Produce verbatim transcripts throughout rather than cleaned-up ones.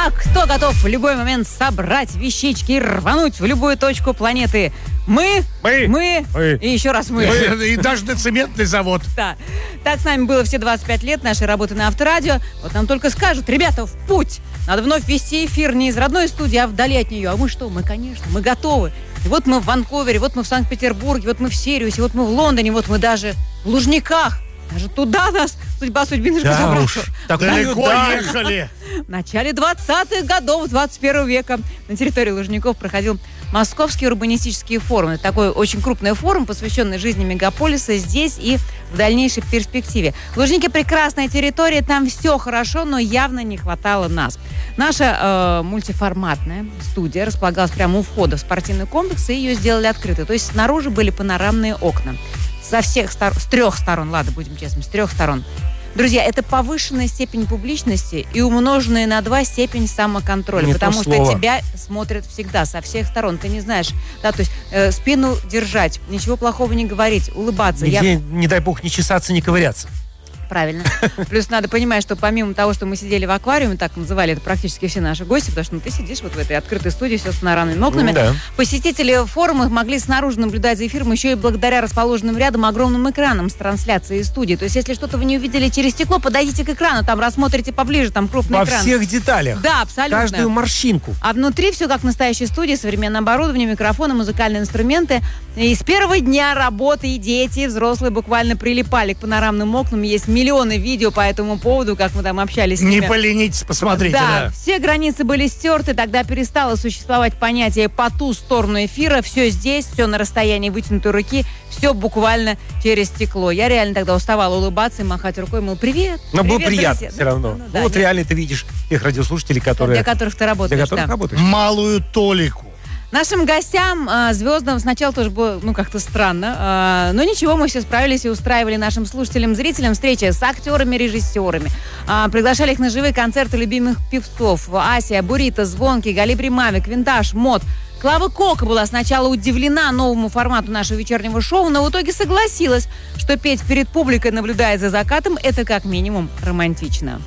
Итак, кто готов в любой момент собрать вещички и рвануть в любую точку планеты? Мы, мы, мы, мы. и еще раз мы. мы. И даже на цементный завод. Да. Так с нами было все двадцать пять лет нашей работы на Авторадио. Вот нам только скажут: ребята, в путь! Надо вновь вести эфир не из родной студии, а вдали от нее. А мы что? Мы, конечно, мы готовы. И вот мы в Ванкувере, вот мы в Санкт-Петербурге, вот мы в Сириусе, вот мы в Лондоне, вот мы даже в Лужниках. Даже туда нас судьба судьбинушка да забросила. Так далеко ехали. В начале двадцатых годов двадцать первого века на территории Лужников проходил Московский урбанистический форум. Это такой очень крупный форум, посвященный жизни мегаполиса здесь и в дальнейшей перспективе. Лужники — прекрасная территория, там все хорошо, но явно не хватало нас. Наша э, мультиформатная студия располагалась прямо у входа в спортивный комплекс, и ее сделали открытой. То есть снаружи были панорамные окна. Со всех сторон, с трех сторон, ладно, будем честными, с трех сторон. Друзья, это повышенная степень публичности и умноженная на два степень самоконтроля, не потому что слово. тебя смотрят всегда, со всех сторон. Ты не знаешь, да, то есть э, спину держать, ничего плохого не говорить, улыбаться. Нигде, Я... не дай бог, не чесаться, не ковыряться. Правильно. Плюс надо понимать, что помимо того, что мы сидели в аквариуме, так называли это практически все наши гости, потому что ну, ты сидишь вот в этой открытой студии, все с панорамными окнами. Да. Посетители форума могли снаружи наблюдать за эфиром еще и благодаря расположенным рядом огромным экранам с трансляцией студии. То есть, если что-то вы не увидели через стекло, подойдите к экрану, там рассмотрите поближе, там крупный Во экран. Во всех деталях. Да, абсолютно. Каждую морщинку. А внутри все как в настоящей студии, современное оборудование, микрофоны, музыкальные инструменты. И с первого дня работы и дети, и взрослые буквально прилипали к панорамным окнам. Есть миллионы видео по этому поводу, как мы там общались с ними. Не поленитесь, посмотрите. Да, да, все границы были стерты, тогда перестало существовать понятие по ту сторону эфира. Все здесь, все на расстоянии вытянутой руки, все буквально через стекло. Я реально тогда уставала улыбаться и махать рукой, мол, привет. Но привет, было приятно друзья. все равно. Ну, ну, ну да, вот нет. реально ты видишь тех радиослушателей, которые... Для которых ты работаешь, Для которых да. работаешь. Малую толику. Нашим гостям э, звездам сначала тоже было, ну, как-то странно. Э, но ничего, мы все справились и устраивали нашим слушателям, зрителям встречи с актерами, режиссерами. Э, приглашали их на живые концерты любимых певцов. Ася, Бурита, Звонкий, Галибри Мавик, Винтаж, Мод. Клава Кока была сначала удивлена новому формату нашего вечернего шоу, но в итоге согласилась, что петь перед публикой, наблюдая за закатом, это как минимум романтично.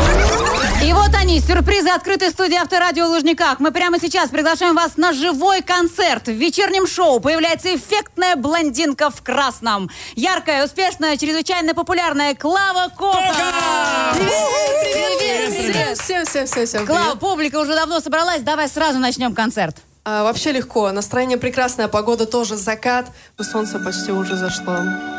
И вот они, сюрпризы открытой студии Авторадио в Лужниках. Мы прямо сейчас приглашаем вас на живой концерт. В вечернем шоу появляется эффектная блондинка в красном. Яркая, успешная, чрезвычайно популярная Клава Кока! Привет, привет, привет. Всем, всем, всем, всем. Клава, публика уже давно собралась, давай сразу начнем концерт. А, вообще легко, настроение прекрасное, погода тоже, закат, солнце почти уже зашло.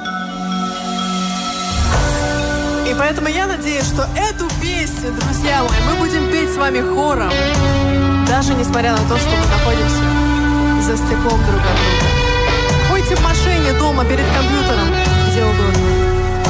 И поэтому я надеюсь, что эту песню, друзья мои, мы будем петь с вами хором, даже несмотря на то, что мы находимся за стеклом друг от друга. Пойте в машине, дома, перед